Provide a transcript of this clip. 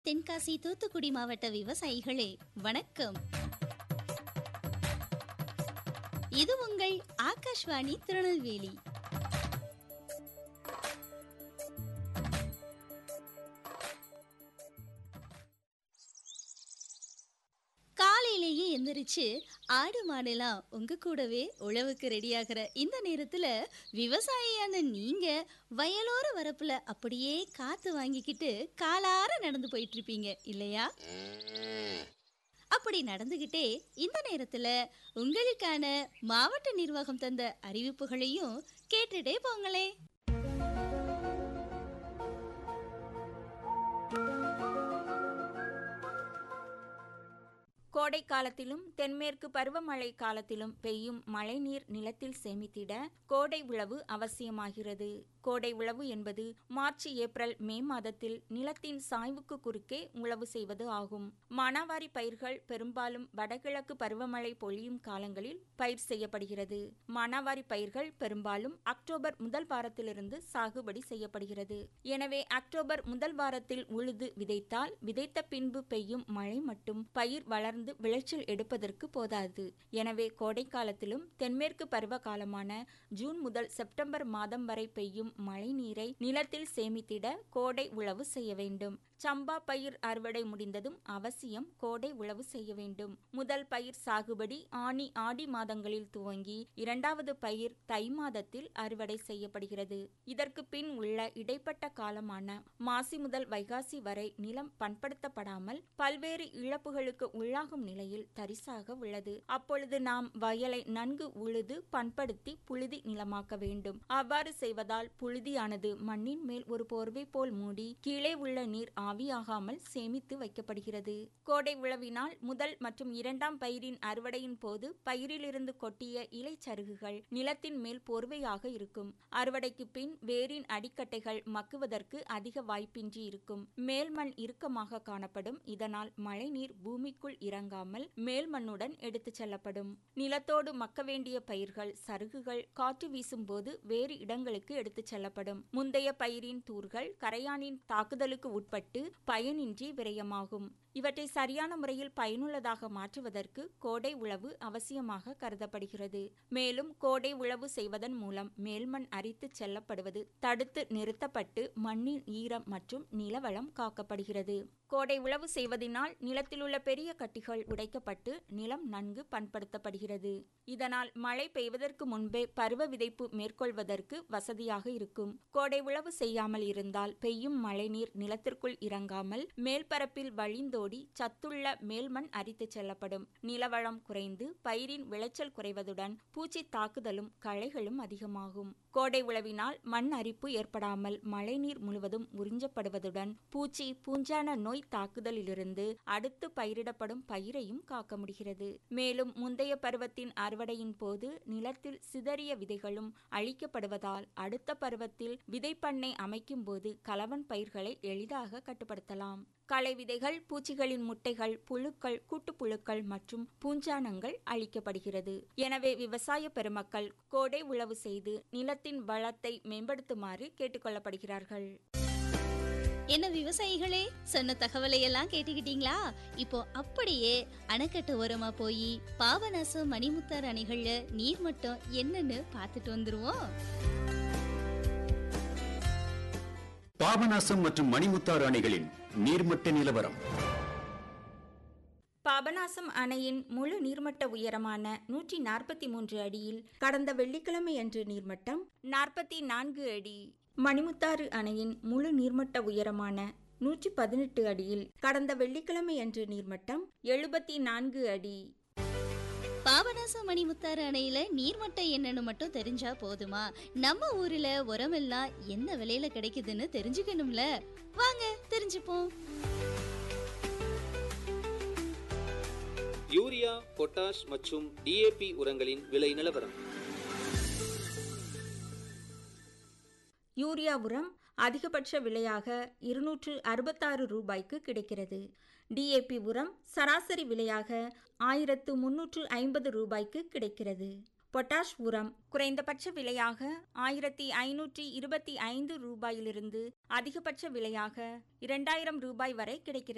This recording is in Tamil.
தென்காசி தூத்துக்குடி மாவட்ட விவசாயிகளே வணக்கம். இது உங்கள் ஆகாஷ்வாணி திருநெல்வேலி. காலையிலேயே எந்திரிச்சு ஆடு மாடெல்லாம் உங்க கூடவே உழவுக்கு ரெடியாகிற இந்த நேரத்துல விவசாயியான நீங்க வயலோர வரப்புல அப்படியே காத்து வாங்கிக்கிட்டு காலார நடந்து போயிட்டு இருப்பீங்க இல்லையா? அப்படி நடந்துகிட்டே இந்த நேரத்துல உங்களுக்கான மாவட்ட நிர்வாகம் தந்த அறிவிப்புகளையும் கேட்டுட்டே போங்களே. கோடை காலத்திலும் தென்மேற்கு பருவமழை காலத்திலும் பெய்யும் மழைநீர் நிலத்தில் சேமித்திட கோடை உழவு அவசியமாகிறது. கோடை உழவு என்பது மார்ச், ஏப்ரல், மே மாதத்தில் நிலத்தின் சாய்வுக்கு குறுக்கே உழவு செய்வது ஆகும். மானாவாரி பயிர்கள் பெரும்பாலும் வடகிழக்கு பருவமழை பொழியும் காலங்களில் பயிர் செய்யப்படுகிறது. மானாவாரி பயிர்கள் பெரும்பாலும் அக்டோபர் முதல் வாரத்திலிருந்து சாகுபடி செய்யப்படுகிறது. எனவே அக்டோபர் முதல் வாரத்தில் உழுது விதைத்தால் விதைத்த பின்பு பெய்யும் மழை மட்டும் பயிர் வளர்ந்து விளைச்சல் எடுப்பதற்கு போதாது. எனவே கோடை காலத்திலும் தென்மேற்கு பருவ காலமான ஜூன் முதல் செப்டம்பர் மாதம் வரை பெய்யும் மழை நீரை நிலத்தில் சேமித்திட கோடை உழவு செய்ய வேண்டும். சம்பா பயிர் அறுவடை முடிந்ததும் அவசியம் கோடை உழவு செய்ய வேண்டும். முதல் பயிர் சாகுபடி ஆனி, ஆடி மாதங்களில் துவங்கி இரண்டாவது பயிர் தை மாதத்தில் அறுவடை செய்யப்படுகிறது. இதற்கு பின் உள்ள இடைப்பட்ட காலமான மாசி முதல் வைகாசி வரை நிலம் பண்படுத்தப்படாமல் பல்வேறு இழப்புகளுக்கு உள்ளாகும் நிலையில் தரிசாக உள்ளது. அப்பொழுது நாம் வயலை நன்கு உழுது பண்படுத்தி புழுதி நிலமாக்க வேண்டும். அவ்வாறு செய்வதால் புழுதியானது மண்ணின் மேல் ஒரு போர்வை போல் மூடி கீழே உள்ள நீர் ஆவியாகாமல் சேமித்து வைக்கப்படுகிறது. கோடை உழவினால் முதல் மற்றும் இரண்டாம் பயிரின் அறுவடையின் போது பயிரிலிருந்து கொட்டிய இலை சருகுகள் நிலத்தின் மேல் போர்வையாக இருக்கும். அறுவடைக்கு பின் வேரின் அடிக்கட்டைகள் மக்குவதற்கு அதிக வாய்ப்பின்றி இருக்கும். மேல் மண் இறுக்கமாக காணப்படும். இதனால் மழை நீர் பூமிக்குள் இறங்காமல் மேல் மண்ணுடன் எடுத்துச் செல்லப்படும். நிலத்தோடு மக்க வேண்டிய பயிர்கள் சருகுகள் காற்று வீசும் போது வேறு இடங்களுக்கு எடுத்துச் செல்லப்படும். முந்தைய பயிரின் தூர்கள் கரையானின் தாக்குதலுக்கு உட்பட்டு பயனின்றி விரயமாகும். இவற்றை சரியான முறையில் பயனுள்ளதாக மாற்றுவதற்கு கோடை உழவு அவசியமாக கருதப்படுகிறது. மேலும் கோடை உழவு செய்வதன் மூலம் மேல்மண் அரித்து செல்லப்படுவது தடுத்து நிறுத்தப்பட்டு மண்ணின் ஈரம் மற்றும் நிலவளம் காக்கப்படுகிறது. கோடை உழவு செய்வதனால் நிலத்திலுள்ள பெரிய கட்டிகள் உடைக்கப்பட்டு நிலம் நன்கு பண்படுத்தப்படுகிறது. இதனால் மழை பெய்வதற்கு முன்பே பருவ விதைப்பு மேற்கொள்வதற்கு வசதியாக இருக்கும். கோடை உழவு செய்யாமல் இருந்தால் பெய்யும் மழை நீர் நிலத்திற்குள் இறங்காமல் மேல்பரப்பில் வழிந்தோடி சத்துள்ள மேல்மண் அரித்து செல்லப்படும். நிலவளம் குறைந்து பயிரின் விளைச்சல் குறைவதுடன் பூச்சி தாக்குதலும் களைகளும் அதிகமாகும். கோடை உழவினால் மண் அரிப்பு ஏற்படாமல் மழைநீர் முழுவதும் உறிஞ்சப்படுவதுடன் பூச்சி, பூஞ்சான நோய் தாக்குதலிலிருந்து அடுத்து பயிரிடப்படும் பயிரையும் காக்க முடிகிறது. மேலும் முந்தைய பருவத்தின் அறுவடையின் போது நிலத்தில் சிதறிய விதைகளும் அழிக்கப்படுவதால் அடுத்த பருவத்தில் விதைப்பண்ணை அமைக்கும் போது கலவன் பயிர்களை எளிதாக கட்டுப்படுத்தலாம். களை விதைகள், பூச்சிகளின் முட்டைகள், புழுக்கள், கூட்டுப்புழுக்கள் மற்றும் பூஞ்சானங்கள் அழிக்கப்படுகிறது. எனவே விவசாய பெருமக்கள் கோடை உழவு செய்து நிலத்தின் வளத்தை மேம்படுத்துமாறு கேட்டுக்கொள்ளப்படுகிறார்கள். என்ன விவசாயிகளே, சொன்ன தகவலை எல்லாம் கேட்டுக்கிட்டீங்களா? இப்போ அப்படியே அணைக்கட்டு ஓரமா போய் பாபநாசம், மணிமுத்தாறு அணைகள்ல நீர்மட்டம் என்னன்னு பார்த்துட்டு வந்துருவோம். பாபநாசம் மற்றும் மணிமுத்தாறு அணைகளின் நீர்மட்ட நிலவரம். பாபநாசம் அணையின் முழு நீர்மட்ட உயரமான 143 அடியில் கடந்த வெள்ளிக்கிழமை அன்று நீர்மட்டம் 44 அடி. மணிமுத்தாறு அணையின் முழு நீர்மட்ட உயரமான 118 அடியில் கடந்த வெள்ளிக்கிழமை அன்று நீர்மட்டம் 74 அடி. பாபநாசம், மணிமுத்தாறு அணையில நீர்மட்டம் என்னன்னு மட்டும் தெரிஞ்சா போதுமா? நம்ம ஊர்ல உரமெல்லாம் என்ன விலையில கிடைக்குதுன்னு தெரிஞ்சுக்கணும்ல. வாங்க தெரிஞ்சுப்போம். யூரியா, பொட்டாஷ் மற்றும் DAP உரங்களின் விலை நிலவரம். யூரியா உரம் அதிகபட்ச விலையாக 266 ரூபாய்க்கு கிடைக்கிறது. DAP உரம் சராசரி விலையாக 1350 ரூபாய்க்கு கிடைக்கிறது. பொட்டாஷ் உரம் குறைந்தபட்ச விலையாக 1525 ரூபாயிலிருந்து அதிகபட்ச விலையாக 2000 ரூபாய் வரை கிடைக்கிறது.